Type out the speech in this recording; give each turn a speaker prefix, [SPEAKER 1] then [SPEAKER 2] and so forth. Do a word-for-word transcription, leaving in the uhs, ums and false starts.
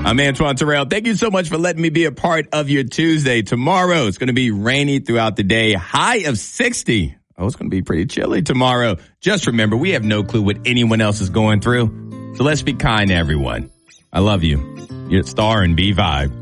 [SPEAKER 1] I'm Antoine Terrell. Thank you so much for letting me be a part of your Tuesday. Tomorrow, it's going to be rainy throughout the day. High of sixty. Oh, it's going to be pretty chilly tomorrow. Just remember, we have no clue what anyone else is going through. So let's be kind to everyone. I love you. You're a star and B Vibe.